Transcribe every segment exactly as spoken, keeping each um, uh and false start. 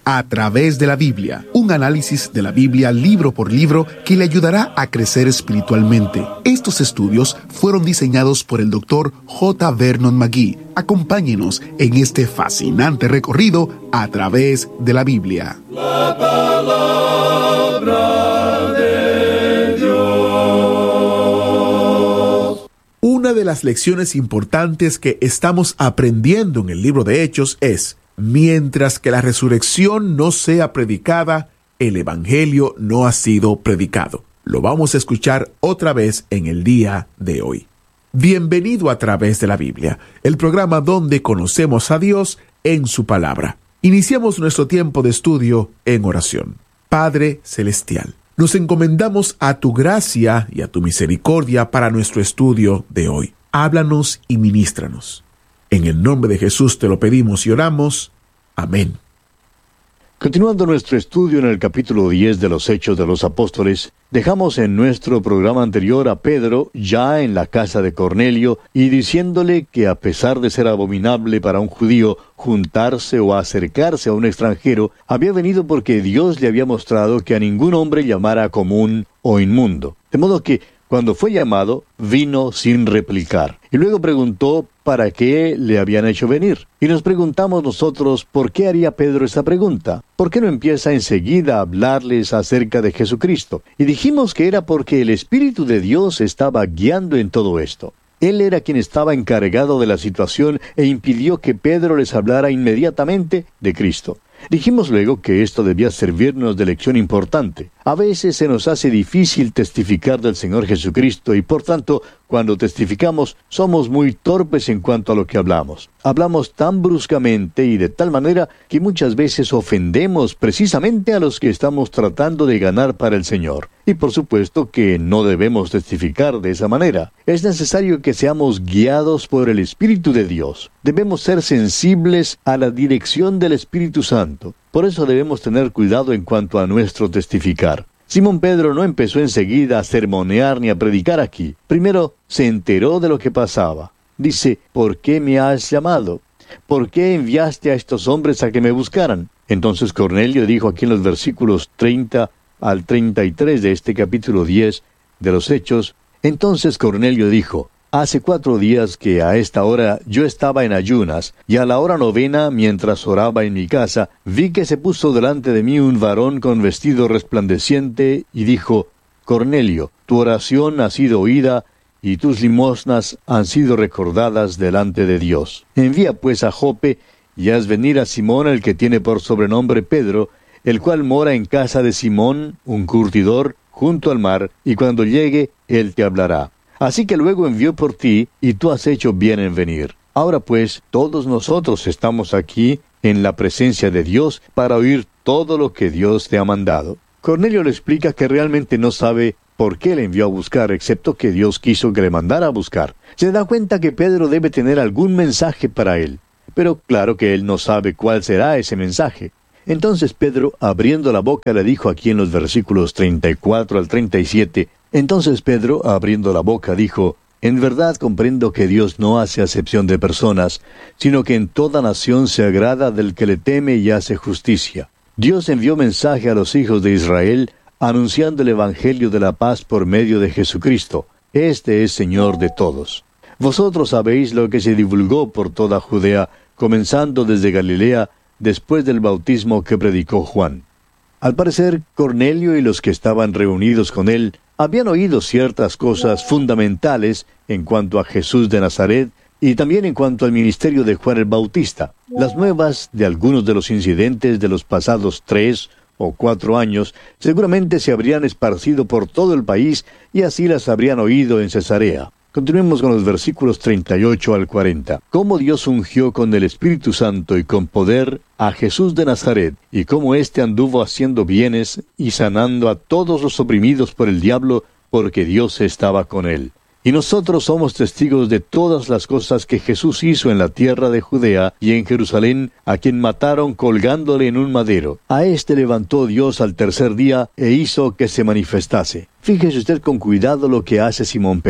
A través de la Biblia, un análisis de la Biblia libro por libro que le ayudará a crecer espiritualmente. Estos estudios fueron diseñados por el doctor J. Vernon McGee. Acompáñenos en este fascinante recorrido a través de la Biblia. La palabra de Dios. Una de las lecciones importantes que estamos aprendiendo en el libro de Hechos es: mientras que la resurrección no sea predicada, el Evangelio no ha sido predicado. Lo vamos a escuchar otra vez en el día de hoy. Bienvenido a Través de la Biblia, el programa donde conocemos a Dios en su palabra. Iniciamos nuestro tiempo de estudio en oración. Padre Celestial, nos encomendamos a tu gracia y a tu misericordia para nuestro estudio de hoy. Háblanos y ministranos. En el nombre de Jesús te lo pedimos y oramos. Amén. Continuando nuestro estudio en el capítulo diez de los Hechos de los Apóstoles, dejamos en nuestro programa anterior a Pedro ya en la casa de Cornelio y diciéndole que a pesar de ser abominable para un judío juntarse o acercarse a un extranjero, había venido porque Dios le había mostrado que a ningún hombre llamara común o inmundo. De modo que cuando fue llamado, vino sin replicar. Y luego preguntó para qué le habían hecho venir. Y nos preguntamos nosotros, ¿por qué haría Pedro esta pregunta? ¿Por qué no empieza enseguida a hablarles acerca de Jesucristo? Y dijimos que era porque el Espíritu de Dios estaba guiando en todo esto. Él era quien estaba encargado de la situación e impidió que Pedro les hablara inmediatamente de Cristo. Dijimos luego que esto debía servirnos de lección importante. A veces se nos hace difícil testificar del Señor Jesucristo y por tanto, cuando testificamos, somos muy torpes en cuanto a lo que hablamos. Hablamos tan bruscamente y de tal manera que muchas veces ofendemos precisamente a los que estamos tratando de ganar para el Señor. Y por supuesto que no debemos testificar de esa manera. Es necesario que seamos guiados por el Espíritu de Dios. Debemos ser sensibles a la dirección del Espíritu Santo. Por eso debemos tener cuidado en cuanto a nuestro testificar. Simón Pedro no empezó enseguida a sermonear ni a predicar aquí. Primero se enteró de lo que pasaba. Dice, ¿por qué me has llamado? ¿Por qué enviaste a estos hombres a que me buscaran? Entonces Cornelio dijo aquí en los versículos treinta al treinta y tres de este capítulo diez de los Hechos. Entonces Cornelio dijo, hace cuatro días que a esta hora yo estaba en ayunas, y a la hora novena, mientras oraba en mi casa, vi que se puso delante de mí un varón con vestido resplandeciente, y dijo, Cornelio, tu oración ha sido oída, y tus limosnas han sido recordadas delante de Dios. Envía pues a Jope, y haz venir a Simón, el que tiene por sobrenombre Pedro, el cual mora en casa de Simón, un curtidor, junto al mar, y cuando llegue, él te hablará. Así que luego envió por ti, y tú has hecho bien en venir. Ahora pues, todos nosotros estamos aquí, en la presencia de Dios, para oír todo lo que Dios te ha mandado. Cornelio le explica que realmente no sabe por qué le envió a buscar, excepto que Dios quiso que le mandara a buscar. Se da cuenta que Pedro debe tener algún mensaje para él. Pero claro que él no sabe cuál será ese mensaje. Entonces Pedro, abriendo la boca, le dijo aquí en los versículos treinta y cuatro al treinta y siete, Entonces Pedro, abriendo la boca, dijo, En verdad comprendo que Dios no hace acepción de personas, sino que en toda nación se agrada del que le teme y hace justicia. Dios envió mensaje a los hijos de Israel, anunciando el Evangelio de la paz por medio de Jesucristo. Este es Señor de todos. Vosotros sabéis lo que se divulgó por toda Judea, comenzando desde Galilea, después del bautismo que predicó Juan. Al parecer, Cornelio y los que estaban reunidos con él habían oído ciertas cosas fundamentales en cuanto a Jesús de Nazaret y también en cuanto al ministerio de Juan el Bautista. Las nuevas de algunos de los incidentes de los pasados tres o cuatro años seguramente se habrían esparcido por todo el país y así las habrían oído en Cesarea. Continuemos con los versículos treinta y ocho al cuarenta. Cómo Dios ungió con el Espíritu Santo y con poder a Jesús de Nazaret, y cómo éste anduvo haciendo bienes y sanando a todos los oprimidos por el diablo, porque Dios estaba con él. Y nosotros somos testigos de todas las cosas que Jesús hizo en la tierra de Judea y en Jerusalén, a quien mataron colgándole en un madero. A éste levantó Dios al tercer día e hizo que se manifestase. Fíjese usted con cuidado lo que hace Simón Pedro.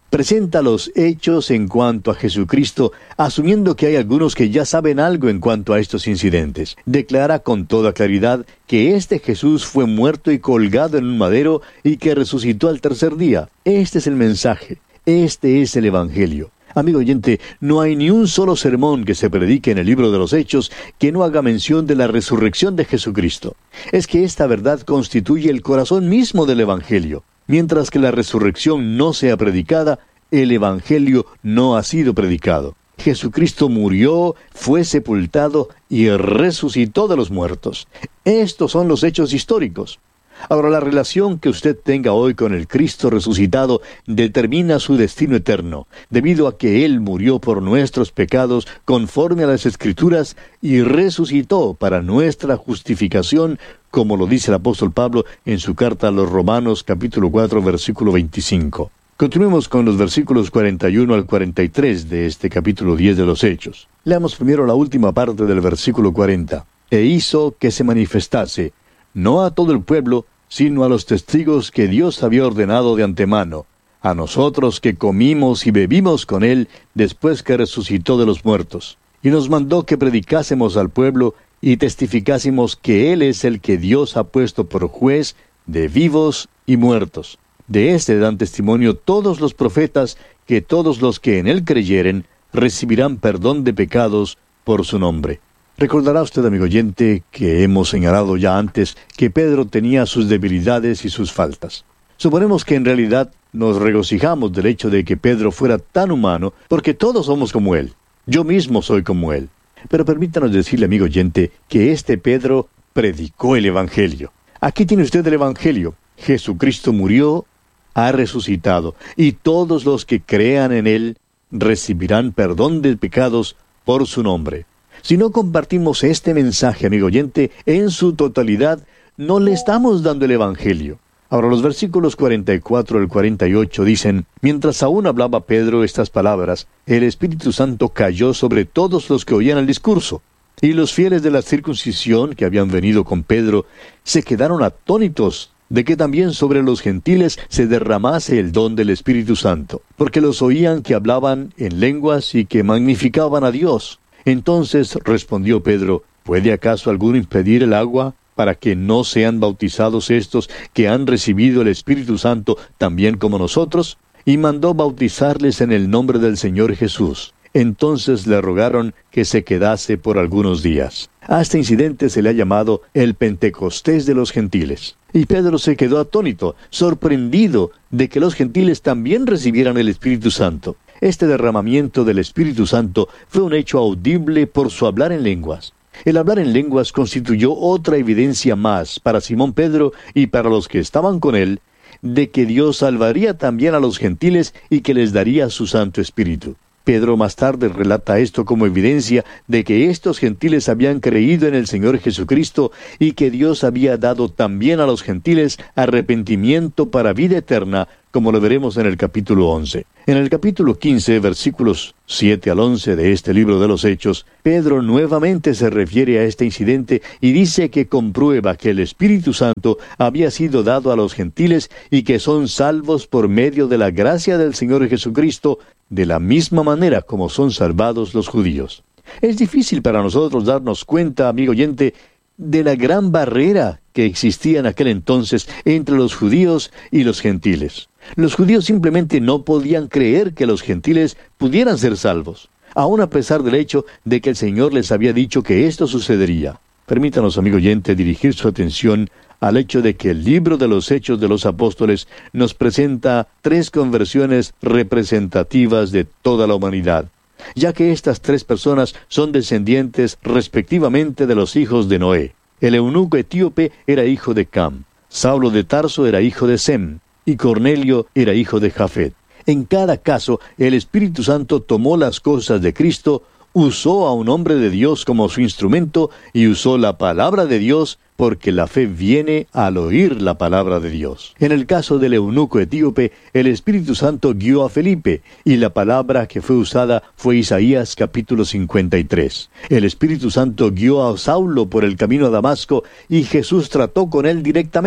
Presenta los hechos en cuanto a Jesucristo, asumiendo que hay algunos que ya saben algo en cuanto a estos incidentes. Declara con toda claridad que este Jesús fue muerto y colgado en un madero y que resucitó al tercer día. Este es el mensaje. Este es el Evangelio. Amigo oyente, no hay ni un solo sermón que se predique en el libro de los Hechos que no haga mención de la resurrección de Jesucristo. Es que esta verdad constituye el corazón mismo del Evangelio. Mientras que la resurrección no sea predicada, el Evangelio no ha sido predicado. Jesucristo murió, fue sepultado y resucitó de los muertos. Estos son los hechos históricos. Ahora, la relación que usted tenga hoy con el Cristo resucitado determina su destino eterno, debido a que Él murió por nuestros pecados conforme a las Escrituras y resucitó para nuestra justificación, como lo dice el apóstol Pablo en su carta a los Romanos capítulo cuatro, versículo veinticinco. Continuemos con los versículos cuarenta y uno al cuarenta y tres de este capítulo diez de los Hechos. Leamos primero la última parte del versículo cuarenta. E hizo que se manifestase, no a todo el pueblo, sino a los testigos que Dios había ordenado de antemano, a nosotros que comimos y bebimos con Él después que resucitó de los muertos. Y nos mandó que predicásemos al pueblo y testificásemos que Él es el que Dios ha puesto por juez de vivos y muertos. De este dan testimonio todos los profetas, que todos los que en Él creyeren recibirán perdón de pecados por su nombre. Recordará usted, amigo oyente, que hemos señalado ya antes que Pedro tenía sus debilidades y sus faltas. Suponemos que en realidad nos regocijamos del hecho de que Pedro fuera tan humano, porque todos somos como él. Yo mismo soy como él. Pero permítanos decirle, amigo oyente, que este Pedro predicó el Evangelio. Aquí tiene usted el Evangelio. Jesucristo murió, ha resucitado, y todos los que crean en Él recibirán perdón de pecados por su nombre. Si no compartimos este mensaje, amigo oyente, en su totalidad, no le estamos dando el Evangelio. Ahora, los versículos cuarenta y cuatro al cuarenta y ocho dicen, mientras aún hablaba Pedro estas palabras, el Espíritu Santo cayó sobre todos los que oían el discurso. Y los fieles de la circuncisión que habían venido con Pedro se quedaron atónitos de que también sobre los gentiles se derramase el don del Espíritu Santo, porque los oían que hablaban en lenguas y que magnificaban a Dios. Entonces respondió Pedro, ¿puede acaso alguno impedir el agua para que no sean bautizados estos que han recibido el Espíritu Santo también como nosotros? Y mandó bautizarles en el nombre del Señor Jesús. Entonces le rogaron que se quedase por algunos días. A este incidente se le ha llamado el Pentecostés de los gentiles. Y Pedro se quedó atónito, sorprendido de que los gentiles también recibieran el Espíritu Santo. Este derramamiento del Espíritu Santo fue un hecho audible por su hablar en lenguas. El hablar en lenguas constituyó otra evidencia más para Simón Pedro y para los que estaban con él, de que Dios salvaría también a los gentiles y que les daría su Santo Espíritu. Pedro más tarde relata esto como evidencia de que estos gentiles habían creído en el Señor Jesucristo y que Dios había dado también a los gentiles arrepentimiento para vida eterna, como lo veremos en el capítulo once. En el capítulo quince, versículos siete al once de este libro de los Hechos, Pedro nuevamente se refiere a este incidente y dice que comprueba que el Espíritu Santo había sido dado a los gentiles y que son salvos por medio de la gracia del Señor Jesucristo, de la misma manera como son salvados los judíos. Es difícil para nosotros darnos cuenta, amigo oyente, de la gran barrera que existía en aquel entonces entre los judíos y los gentiles. Los judíos simplemente no podían creer que los gentiles pudieran ser salvos, aun a pesar del hecho de que el Señor les había dicho que esto sucedería. Permítanos, amigo oyente, dirigir su atención al hecho de que el libro de los Hechos de los Apóstoles nos presenta tres conversiones representativas de toda la humanidad, ya que estas tres personas son descendientes respectivamente de los hijos de Noé. El eunuco etíope era hijo de Cam, Saulo de Tarso era hijo de Sem, y Cornelio era hijo de Jafet. En cada caso, el Espíritu Santo tomó las cosas de Cristo, usó a un hombre de Dios como su instrumento y usó la palabra de Dios, porque la fe viene al oír la palabra de Dios. En el caso del eunuco etíope, el Espíritu Santo guió a Felipe, y la palabra que fue usada fue Isaías capítulo cincuenta y tres. El Espíritu Santo guió a Saulo por el camino a Damasco, y Jesús trató con él directamente.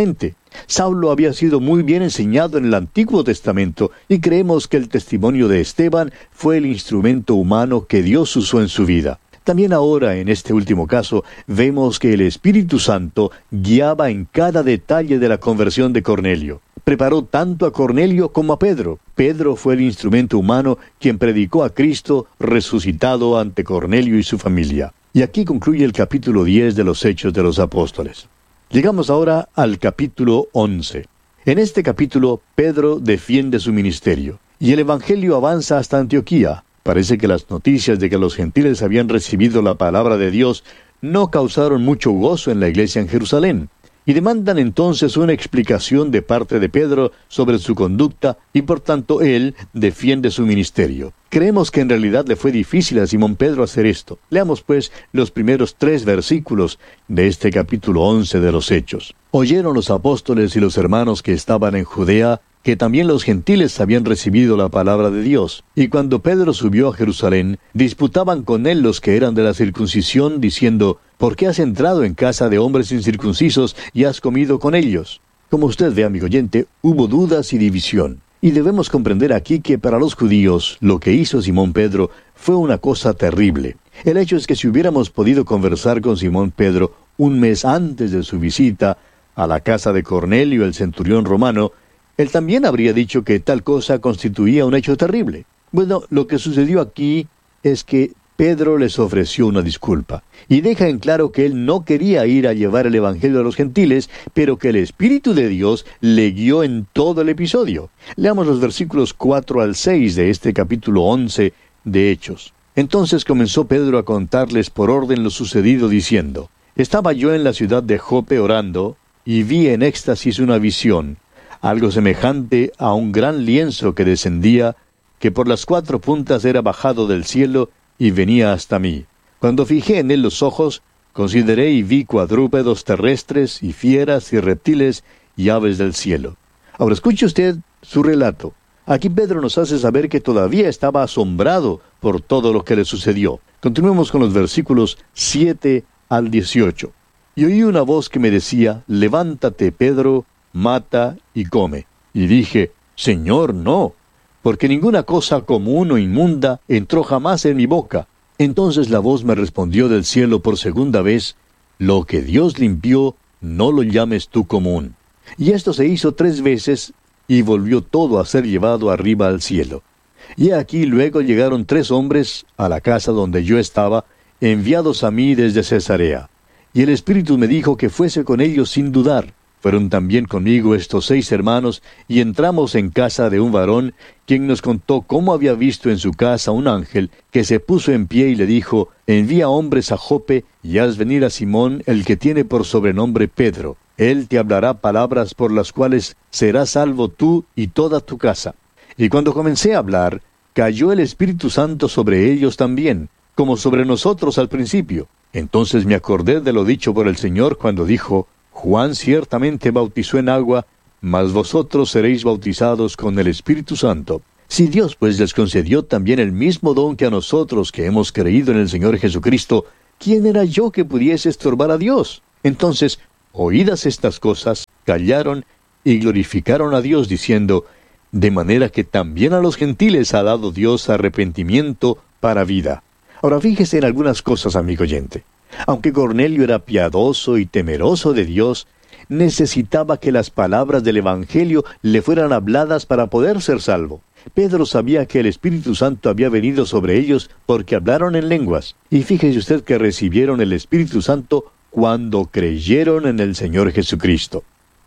Saulo había sido muy bien enseñado en el Antiguo Testamento y creemos que el testimonio de Esteban fue el instrumento humano que Dios usó en su vida. También ahora, en este último caso, vemos que el Espíritu Santo guiaba en cada detalle de la conversión de Cornelio. Preparó tanto a Cornelio como a Pedro. Pedro fue el instrumento humano quien predicó a Cristo resucitado ante Cornelio y su familia. Y aquí concluye el capítulo diez de los Hechos de los Apóstoles. Llegamos ahora al capítulo once. En este capítulo, Pedro defiende su ministerio, y el Evangelio avanza hasta Antioquía. Parece que las noticias de que los gentiles habían recibido la palabra de Dios no causaron mucho gozo en la iglesia en Jerusalén, y demandan entonces una explicación de parte de Pedro sobre su conducta, y por tanto él defiende su ministerio. Creemos que en realidad le fue difícil a Simón Pedro hacer esto. Leamos pues los primeros tres versículos de este capítulo once de los Hechos. Oyeron los apóstoles y los hermanos que estaban en Judea, que también los gentiles habían recibido la palabra de Dios. Y cuando Pedro subió a Jerusalén, disputaban con él los que eran de la circuncisión, diciendo, ¿por qué has entrado en casa de hombres incircuncisos y has comido con ellos? Como usted ve, amigo oyente, hubo dudas y división. Y debemos comprender aquí que para los judíos, lo que hizo Simón Pedro fue una cosa terrible. El hecho es que si hubiéramos podido conversar con Simón Pedro un mes antes de su visita a la casa de Cornelio, el centurión romano, él también habría dicho que tal cosa constituía un hecho terrible. Bueno, lo que sucedió aquí es que Pedro les ofreció una disculpa, y deja en claro que él no quería ir a llevar el Evangelio a los gentiles, pero que el Espíritu de Dios le guió en todo el episodio. Leamos los versículos cuatro al seis de este capítulo once de Hechos. Entonces comenzó Pedro a contarles por orden lo sucedido, diciendo, «Estaba yo en la ciudad de Jope orando, y vi en éxtasis una visión, algo semejante a un gran lienzo que descendía, que por las cuatro puntas era bajado del cielo, y venía hasta mí. Cuando fijé en él los ojos, consideré y vi cuadrúpedos terrestres, y fieras, y reptiles, y aves del cielo». Ahora escuche usted su relato. Aquí Pedro nos hace saber que todavía estaba asombrado por todo lo que le sucedió. Continuemos con los versículos siete al dieciocho. «Y oí una voz que me decía, levántate, Pedro, mata y come. Y dije, Señor, no, porque ninguna cosa común o inmunda entró jamás en mi boca. Entonces la voz me respondió del cielo por segunda vez, lo que Dios limpió, no lo llames tú común. Y esto se hizo tres veces, y volvió todo a ser llevado arriba al cielo. Y aquí luego llegaron tres hombres a la casa donde yo estaba, enviados a mí desde Cesarea. Y el Espíritu me dijo que fuese con ellos sin dudar. Fueron también conmigo estos seis hermanos, y entramos en casa de un varón, quien nos contó cómo había visto en su casa un ángel, que se puso en pie y le dijo, envía hombres a Jope, y haz venir a Simón, el que tiene por sobrenombre Pedro. Él te hablará palabras por las cuales serás salvo tú y toda tu casa. Y cuando comencé a hablar, cayó el Espíritu Santo sobre ellos también, como sobre nosotros al principio. Entonces me acordé de lo dicho por el Señor cuando dijo, Juan ciertamente bautizó en agua, mas vosotros seréis bautizados con el Espíritu Santo. Si Dios pues les concedió también el mismo don que a nosotros que hemos creído en el Señor Jesucristo, ¿quién era yo que pudiese estorbar a Dios? Entonces, oídas estas cosas, callaron y glorificaron a Dios diciendo, de manera que también a los gentiles ha dado Dios arrepentimiento para vida. Ahora fíjese en algunas cosas, amigo oyente. Aunque Cornelio era piadoso y temeroso de Dios, necesitaba que las palabras del Evangelio le fueran habladas para poder ser salvo. Pedro sabía que el Espíritu Santo había venido sobre ellos porque hablaron en lenguas. Y fíjese usted que recibieron el Espíritu Santo cuando creyeron en el Señor Jesucristo.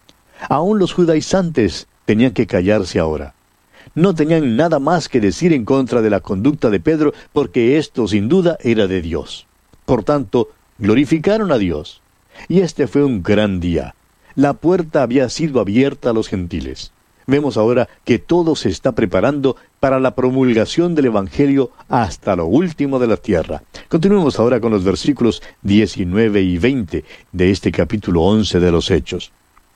Aún los judaizantes tenían que callarse ahora. No tenían nada más que decir en contra de la conducta de Pedro, porque esto sin duda era de Dios. Por tanto, glorificaron a Dios. Y este fue un gran día. La puerta había sido abierta a los gentiles. Vemos ahora que todo se está preparando para la promulgación del Evangelio hasta lo último de la tierra. Continuemos ahora con los versículos diecinueve y veinte de este capítulo once de los Hechos.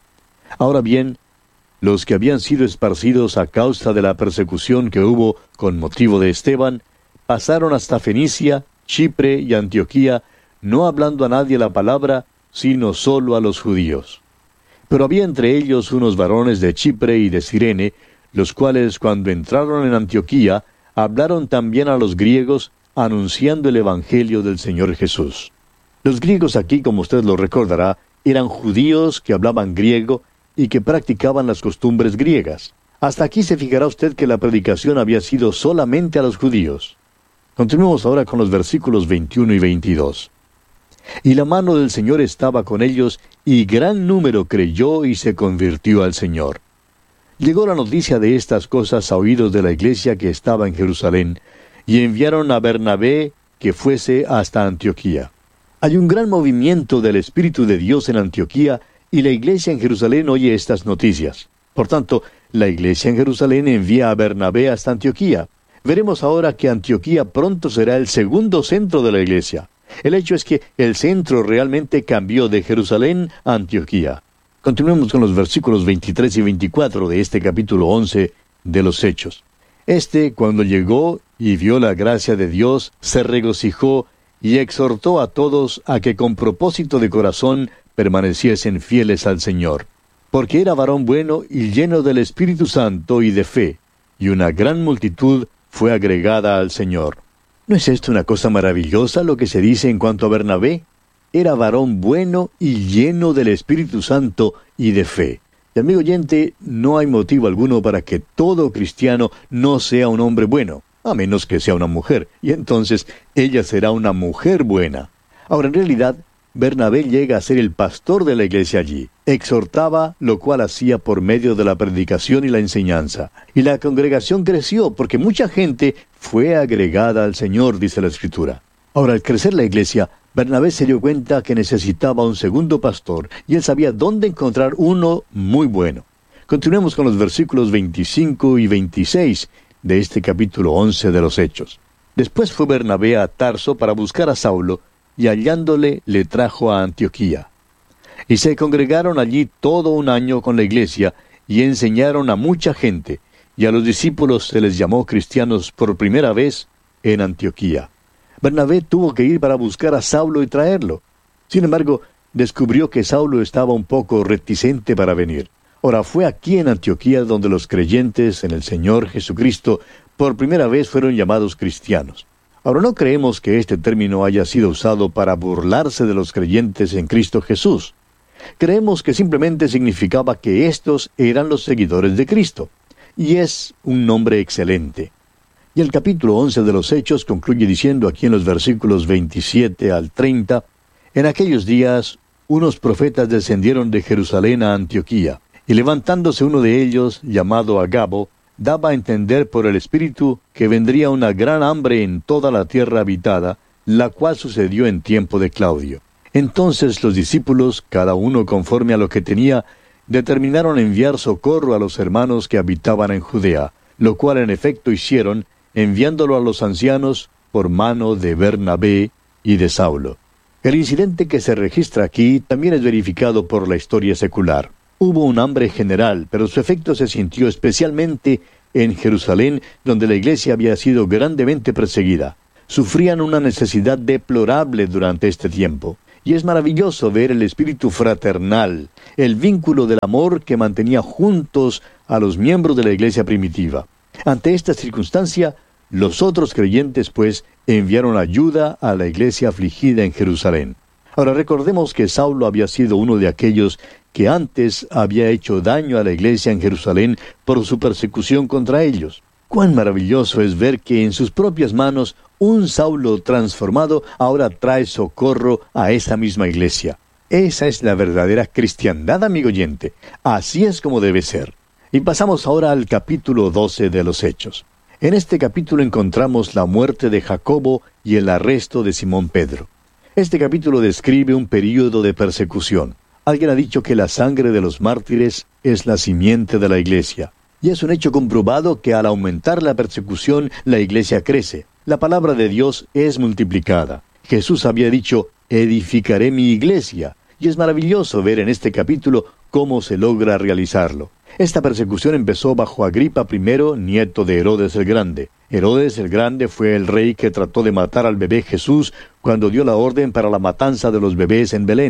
Ahora bien, los que habían sido esparcidos a causa de la persecución que hubo con motivo de Esteban, pasaron hasta Fenicia, Chipre y Antioquía, no hablando a nadie la palabra, sino solo a los judíos. Pero había entre ellos unos varones de Chipre y de Cirene, los cuales cuando entraron en Antioquía, hablaron también a los griegos, anunciando el Evangelio del Señor Jesús. Los griegos aquí, como usted lo recordará, eran judíos que hablaban griego y que practicaban las costumbres griegas. Hasta aquí se fijará usted que la predicación había sido solamente a los judíos. Continuemos ahora con los versículos veintiuno y veintidós. Y la mano del Señor estaba con ellos, y gran número creyó y se convirtió al Señor. Llegó la noticia de estas cosas a oídos de la iglesia que estaba en Jerusalén, y enviaron a Bernabé que fuese hasta Antioquía. Hay un gran movimiento del Espíritu de Dios en Antioquía, y la iglesia en Jerusalén oye estas noticias. Por tanto, la iglesia en Jerusalén envía a Bernabé hasta Antioquía. Veremos ahora que Antioquía pronto será el segundo centro de la iglesia. El hecho es que el centro realmente cambió de Jerusalén a Antioquía. Continuemos con los versículos veintitrés y veinticuatro de este capítulo once de los Hechos. Este, cuando llegó y vio la gracia de Dios, se regocijó y exhortó a todos a que con propósito de corazón permaneciesen fieles al Señor. Porque era varón bueno y lleno del Espíritu Santo y de fe, y una gran multitud fue agregada al Señor. ¿No es esto una cosa maravillosa lo que se dice en cuanto a Bernabé? Era varón bueno y lleno del Espíritu Santo y de fe. Y amigo oyente, no hay motivo alguno para que todo cristiano no sea un hombre bueno, a menos que sea una mujer, y entonces ella será una mujer buena. Ahora, en realidad, Bernabé llega a ser el pastor de la iglesia allí. Exhortaba, lo cual hacía por medio de la predicación y la enseñanza. Y la congregación creció, porque mucha gente fue agregada al Señor, dice la Escritura. Ahora, al crecer la iglesia, Bernabé se dio cuenta que necesitaba un segundo pastor, y él sabía dónde encontrar uno muy bueno. Continuemos con los versículos veinticinco y veintiséis de este capítulo once de los Hechos. Después fue Bernabé a Tarso para buscar a Saulo, y hallándole le trajo a Antioquía. Y se congregaron allí todo un año con la iglesia, y enseñaron a mucha gente, y a los discípulos se les llamó cristianos por primera vez en Antioquía. Bernabé tuvo que ir para buscar a Saulo y traerlo. Sin embargo, descubrió que Saulo estaba un poco reticente para venir. Ahora fue aquí en Antioquía donde los creyentes en el Señor Jesucristo por primera vez fueron llamados cristianos. Ahora no creemos que este término haya sido usado para burlarse de los creyentes en Cristo Jesús. Creemos que simplemente significaba que estos eran los seguidores de Cristo. Y es un nombre excelente. Y el capítulo once de los Hechos concluye diciendo aquí en los versículos veintisiete al treinta, en aquellos días unos profetas descendieron de Jerusalén a Antioquía, y levantándose uno de ellos, llamado Agabo, daba a entender por el Espíritu que vendría una gran hambre en toda la tierra habitada, la cual sucedió en tiempo de Claudio. Entonces los discípulos, cada uno conforme a lo que tenía, determinaron enviar socorro a los hermanos que habitaban en Judea, lo cual en efecto hicieron, enviándolo a los ancianos por mano de Bernabé y de Saulo. El incidente que se registra aquí también es verificado por la historia secular. Hubo un hambre general, pero su efecto se sintió especialmente en Jerusalén, donde la iglesia había sido grandemente perseguida. Sufrían una necesidad deplorable durante este tiempo. Y es maravilloso ver el espíritu fraternal, el vínculo del amor que mantenía juntos a los miembros de la iglesia primitiva. Ante esta circunstancia, los otros creyentes, pues, enviaron ayuda a la iglesia afligida en Jerusalén. Ahora recordemos que Saulo había sido uno de aquellos que antes había hecho daño a la iglesia en Jerusalén por su persecución contra ellos. Cuán maravilloso es ver que en sus propias manos un Saulo transformado ahora trae socorro a esa misma iglesia. Esa es la verdadera cristiandad, amigo oyente. Así es como debe ser. Y pasamos ahora al capítulo doce de los Hechos. En este capítulo encontramos la muerte de Jacobo y el arresto de Simón Pedro. Este capítulo describe un período de persecución. Alguien ha dicho que la sangre de los mártires es la simiente de la iglesia. Y es un hecho comprobado que al aumentar la persecución, la iglesia crece. La palabra de Dios es multiplicada. Jesús había dicho, edificaré mi iglesia. Y es maravilloso ver en este capítulo cómo se logra realizarlo. Esta persecución empezó bajo Agripa primero, nieto de Herodes el Grande. Herodes el Grande fue el rey que trató de matar al bebé Jesús cuando dio la orden para la matanza de los bebés en Belén.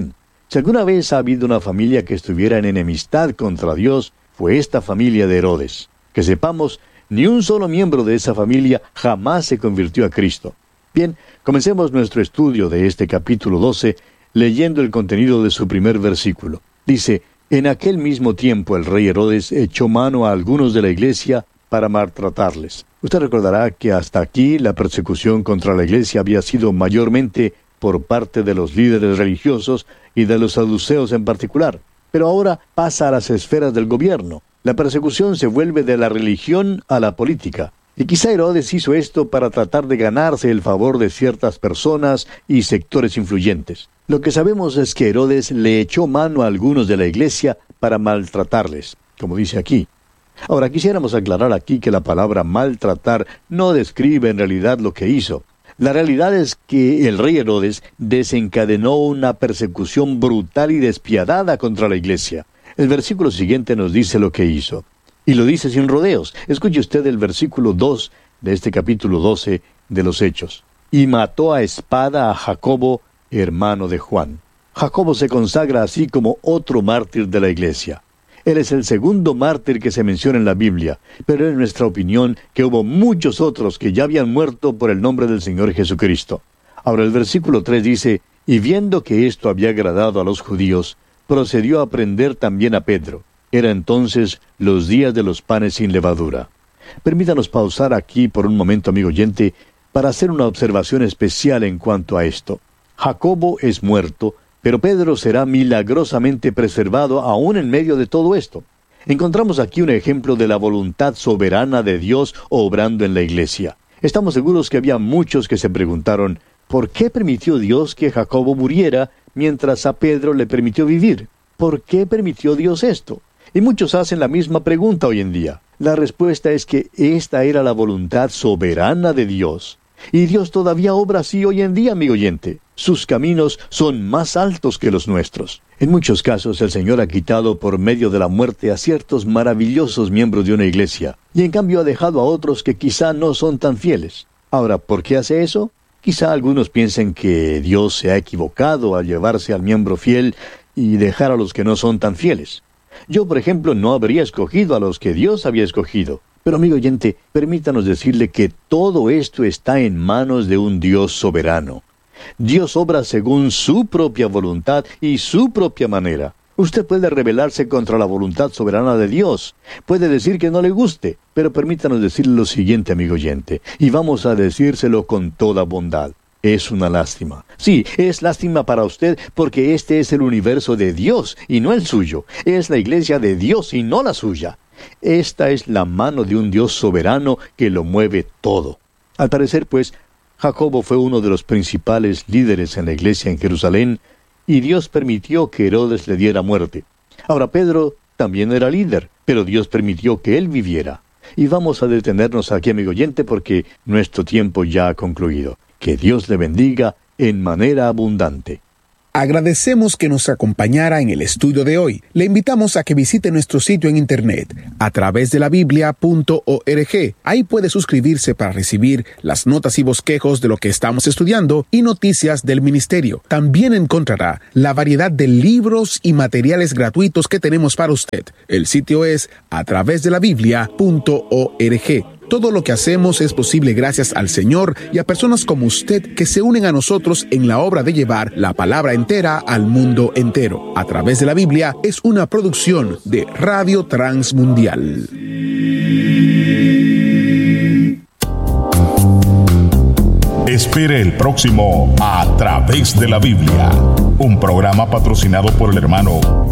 Si alguna vez ha habido una familia que estuviera en enemistad contra Dios, fue esta familia de Herodes. Que sepamos, ni un solo miembro de esa familia jamás se convirtió a Cristo. Bien, comencemos nuestro estudio de este capítulo doce, leyendo el contenido de su primer versículo. Dice: en aquel mismo tiempo el rey Herodes echó mano a algunos de la iglesia para maltratarles. Usted recordará que hasta aquí la persecución contra la iglesia había sido mayormente por parte de los líderes religiosos y de los saduceos en particular. Pero ahora pasa a las esferas del gobierno. La persecución se vuelve de la religión a la política. Y quizá Herodes hizo esto para tratar de ganarse el favor de ciertas personas y sectores influyentes. Lo que sabemos es que Herodes le echó mano a algunos de la iglesia para maltratarles, como dice aquí. Ahora, quisiéramos aclarar aquí que la palabra maltratar no describe en realidad lo que hizo. La realidad es que el rey Herodes desencadenó una persecución brutal y despiadada contra la iglesia. El versículo siguiente nos dice lo que hizo. Y lo dice sin rodeos. Escuche usted el versículo dos de este capítulo doce de los Hechos. Y mató a espada a Jacobo, hermano de Juan. Jacobo se consagra así como otro mártir de la iglesia. Él es el segundo mártir que se menciona en la Biblia, pero es nuestra opinión que hubo muchos otros que ya habían muerto por el nombre del Señor Jesucristo. Ahora el versículo tres dice: y viendo que esto había agradado a los judíos, procedió a prender también a Pedro. Era entonces los días de los panes sin levadura. Permítanos pausar aquí por un momento, amigo oyente, para hacer una observación especial en cuanto a esto. Jacobo es muerto, pero Pedro será milagrosamente preservado aún en medio de todo esto. Encontramos aquí un ejemplo de la voluntad soberana de Dios obrando en la iglesia. Estamos seguros que había muchos que se preguntaron, ¿por qué permitió Dios que Jacobo muriera mientras a Pedro le permitió vivir? ¿Por qué permitió Dios esto? Y muchos hacen la misma pregunta hoy en día. La respuesta es que esta era la voluntad soberana de Dios. Y Dios todavía obra así hoy en día, amigo oyente. Sus caminos son más altos que los nuestros. En muchos casos el Señor ha quitado por medio de la muerte a ciertos maravillosos miembros de una iglesia, y en cambio ha dejado a otros que quizá no son tan fieles. Ahora, ¿por qué hace eso? Quizá algunos piensen que Dios se ha equivocado al llevarse al miembro fiel y dejar a los que no son tan fieles. Yo, por ejemplo, no habría escogido a los que Dios había escogido. Pero, amigo oyente, permítanos decirle que todo esto está en manos de un Dios soberano. Dios obra según su propia voluntad y su propia manera. Usted puede rebelarse contra la voluntad soberana de Dios. Puede decir que no le guste, pero permítanos decirle lo siguiente, amigo oyente, y vamos a decírselo con toda bondad. Es una lástima. Sí, es lástima para usted porque este es el universo de Dios y no el suyo. Es la iglesia de Dios y no la suya. Esta es la mano de un Dios soberano que lo mueve todo. Al parecer, pues, Jacobo fue uno de los principales líderes en la iglesia en Jerusalén, y Dios permitió que Herodes le diera muerte. Ahora, Pedro también era líder, pero Dios permitió que él viviera. Y vamos a detenernos aquí, amigo oyente, porque nuestro tiempo ya ha concluido. Que Dios le bendiga en manera abundante. Agradecemos que nos acompañara en el estudio de hoy. Le invitamos a que visite nuestro sitio en internet a través de la biblia punto org. Ahí puede suscribirse para recibir las notas y bosquejos de lo que estamos estudiando y noticias del ministerio. También encontrará la variedad de libros y materiales gratuitos que tenemos para usted. El sitio es a través de la biblia punto org. Todo lo que hacemos es posible gracias al Señor y a personas como usted que se unen a nosotros en la obra de llevar la palabra entera al mundo entero. A través de la Biblia es una producción de Radio Transmundial. Espere el próximo A Través de la Biblia, un programa patrocinado por el hermano